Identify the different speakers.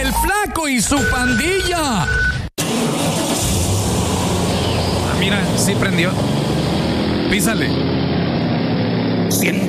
Speaker 1: El Flaco y su pandilla. Mira, sí prendió. Písale.